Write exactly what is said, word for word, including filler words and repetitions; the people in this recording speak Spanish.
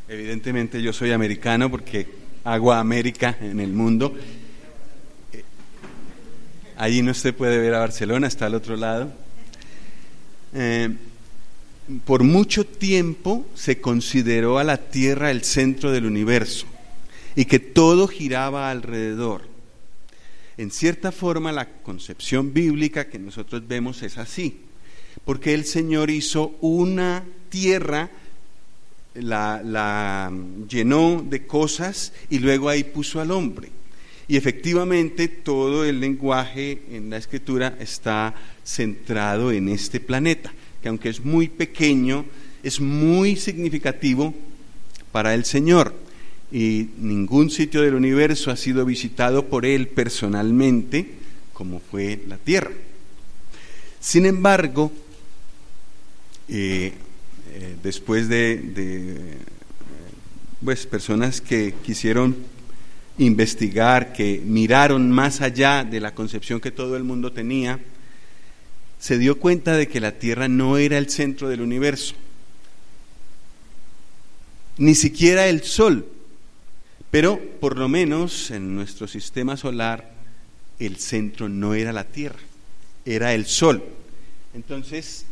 Evidentemente yo soy americano porque hago América en el mundo. Eh, allí no se puede ver a Barcelona, está al otro lado. Eh, por mucho tiempo se consideró a la Tierra el centro del universo y que todo giraba alrededor. En cierta forma, la concepción bíblica que nosotros vemos es así, porque el Señor hizo una tierra, la, la llenó de cosas y luego ahí puso al hombre. Y efectivamente todo el lenguaje en la Escritura está centrado en este planeta, que aunque es muy pequeño, es muy significativo para el Señor. Y ningún sitio del universo ha sido visitado por Él personalmente como fue la Tierra. Sin embargo, eh, eh, después de, de eh, pues, personas que quisieron investigar, que miraron más allá de la concepción que todo el mundo tenía, se dio cuenta de que la Tierra no era el centro del universo, ni siquiera el Sol. Pero por lo menos en nuestro sistema solar el centro no era la Tierra, era el Sol. Entonces